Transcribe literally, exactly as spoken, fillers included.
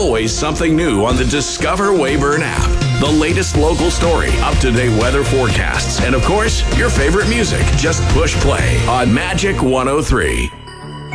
always something new on the Discover Weyburn app. The latest local story, up-to-date weather forecasts, and of course, your favorite music. Just push play on Magic one oh three.